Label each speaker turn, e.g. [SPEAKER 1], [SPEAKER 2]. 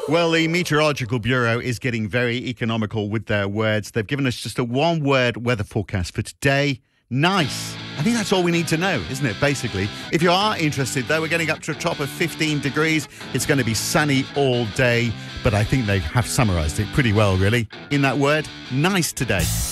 [SPEAKER 1] Well, the Meteorological Bureau is getting very economical with their words. They've given us just a one-word weather forecast for today. Nice. I think that's all we need to know, isn't it, basically? If you are interested, though, we're getting up to a top of 15 degrees. It's going to be sunny all day, but I think they have summarised it pretty well, really, in that word, nice today.